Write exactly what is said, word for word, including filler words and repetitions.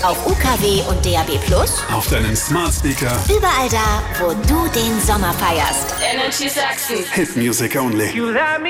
Auf U K W und D A B Plus. Auf deinen Smart Speaker. Überall da, wo du den Sommer feierst. Energy Sachsen. Hit Music Only. You let me